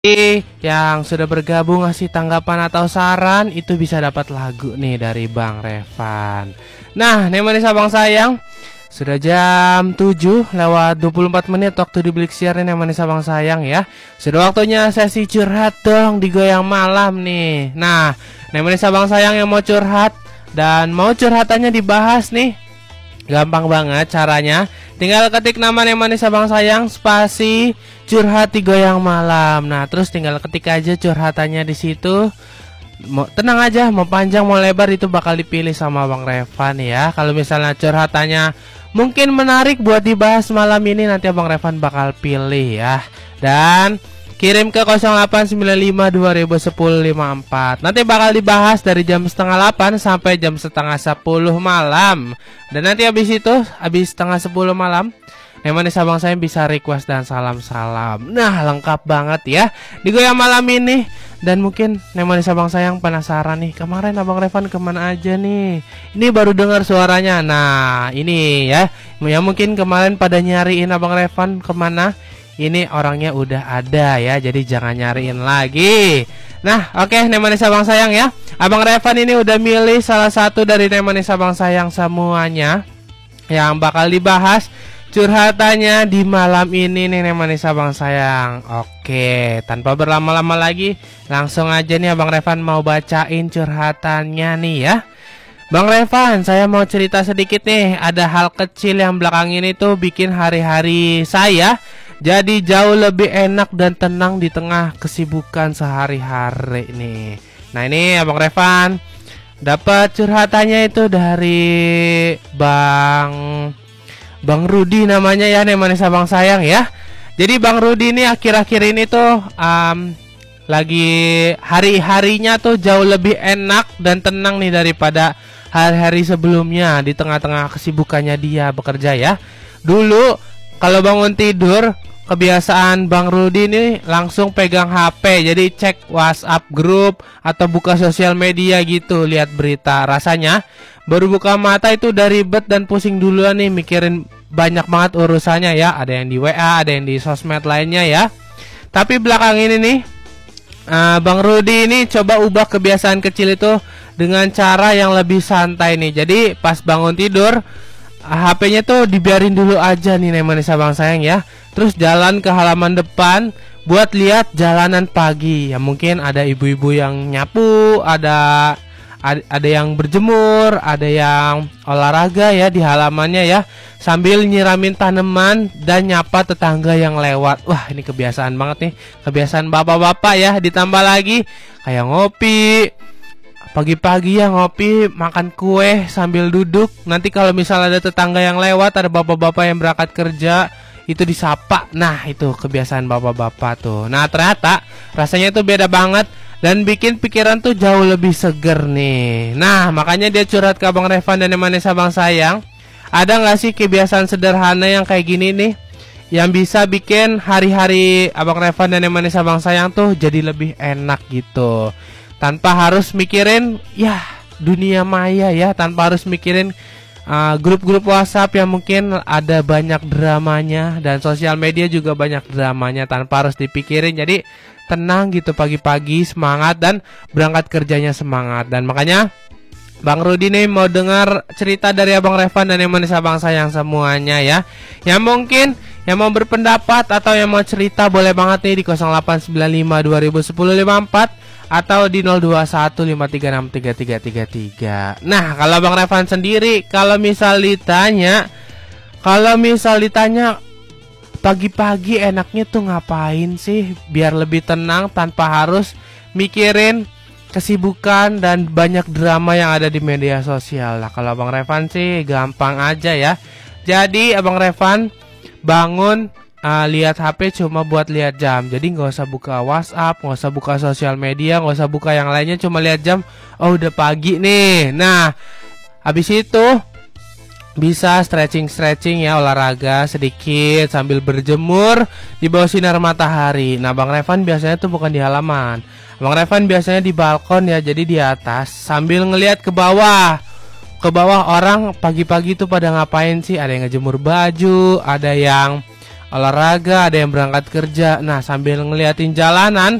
Yang sudah bergabung ngasih tanggapan atau saran itu bisa dapat lagu nih dari Bang Revan. Nah, nih manis abang sayang, sudah jam 7 lewat 24 menit waktu di Blik Siar nih manis abang sayang ya. Sudah waktunya sesi curhat dong di Goyang Malam nih. Nah, nih manis abang sayang yang mau curhat dan mau curhatannya dibahas nih, gampang banget caranya. Tinggal ketik nama nih manis abang sayang spasi curhat di Goyang Malam. Nah, terus tinggal ketik aja curhatannya di situ. Mau tenang aja, mau panjang mau lebar itu bakal dipilih sama Bang Revan ya. Kalau misalnya curhatannya mungkin menarik buat dibahas malam ini, nanti Bang Revan bakal pilih ya. Dan kirim ke 0895201054. Nanti bakal dibahas dari jam setengah 8 sampai jam setengah 10 malam. Dan nanti habis setengah 10 malam, manis abang saya bisa request dan salam-salam. Nah, lengkap banget ya di Goyang Malam ini. Dan mungkin manis abang sayang penasaran nih, kemarin Abang Revan kemana aja nih? Ini baru dengar suaranya. Nah, ini ya mungkin kemarin pada nyariin Abang Revan kemana. Ini orangnya udah ada ya, jadi jangan nyariin lagi. Nah, oke, manis abang sayang ya. Abang Revan ini udah milih salah satu dari manis abang sayang semuanya yang bakal dibahas curhatannya di malam ini nih manis abang sayang. Oke, tanpa berlama-lama lagi, langsung aja nih Abang Revan mau bacain curhatannya nih ya. Bang Revan, saya mau cerita sedikit nih. Ada hal kecil yang belakang ini tuh bikin hari-hari saya jadi jauh lebih enak dan tenang di tengah kesibukan sehari-hari nih. Nah, ini Abang Revan dapat curhatannya itu dari Bang Rudi namanya ya, nih manis abang sayang ya. Jadi Bang Rudi ini akhir-akhir ini tuh lagi hari-harinya tuh jauh lebih enak dan tenang nih daripada hari-hari sebelumnya di tengah-tengah kesibukannya dia bekerja ya. Dulu kalau bangun tidur, kebiasaan Bang Rudi ini langsung pegang HP, jadi cek WhatsApp grup atau buka sosial media gitu, lihat berita. Rasanya baru buka mata itu udah ribet dan pusing duluan nih, mikirin banyak banget urusannya ya. Ada yang di WA, ada yang di sosmed lainnya ya. Tapi belakang ini nih Bang Rudi ini coba ubah kebiasaan kecil itu dengan cara yang lebih santai nih. Jadi pas bangun tidur, HP-nya tuh dibiarin dulu aja nih manis abang sayang ya. Terus jalan ke halaman depan buat lihat jalanan pagi. Ya mungkin ada ibu-ibu yang nyapu, ada yang berjemur, ada yang olahraga ya di halamannya ya, sambil nyiramin tanaman dan nyapa tetangga yang lewat. Wah, ini kebiasaan banget nih, kebiasaan bapak-bapak ya. Ditambah lagi kayak ngopi pagi-pagi ya, ngopi makan kue sambil duduk. Nanti kalau misalnya ada tetangga yang lewat, ada bapak-bapak yang berangkat kerja, itu disapa. Nah, itu kebiasaan bapak-bapak tuh. Nah, ternyata rasanya itu beda banget dan bikin pikiran tuh jauh lebih seger nih. Nah, makanya dia curhat ke Abang Revan dan manis abang sayang. Ada gak sih kebiasaan sederhana yang kayak gini nih, yang bisa bikin hari-hari Abang Revan dan manis abang sayang tuh jadi lebih enak gitu, tanpa harus mikirin ya dunia maya ya, tanpa harus mikirin grup-grup WhatsApp yang mungkin ada banyak dramanya, dan sosial media juga banyak dramanya, tanpa harus dipikirin. Jadi tenang gitu pagi-pagi, semangat dan berangkat kerjanya semangat. Dan makanya Bang Rudi nih mau dengar cerita dari Abang Revan dan yang manis abang sayang semuanya ya. Yang mungkin yang mau berpendapat atau yang mau cerita boleh banget nih di 0895201054 atau di 0215363333. Nah, kalau Bang Revan sendiri, kalau misal ditanya pagi-pagi enaknya tuh ngapain sih biar lebih tenang tanpa harus mikirin kesibukan dan banyak drama yang ada di media sosial. Nah, kalau Bang Revan sih gampang aja ya. Jadi Abang Revan bangun, lihat HP cuma buat lihat jam. Jadi nggak usah buka WhatsApp, nggak usah buka sosial media, nggak usah buka yang lainnya, cuma lihat jam. Oh, udah pagi nih. Nah, habis itu bisa stretching ya, olahraga sedikit sambil berjemur di bawah sinar matahari. Nah, Bang Revan biasanya tuh bukan di halaman, Bang Revan biasanya di balkon ya, jadi di atas sambil ngelihat ke bawah. Ke bawah orang pagi-pagi tuh pada ngapain sih? Ada yang ngejemur baju, ada yang olahraga, ada yang berangkat kerja. Nah, sambil ngeliatin jalanan,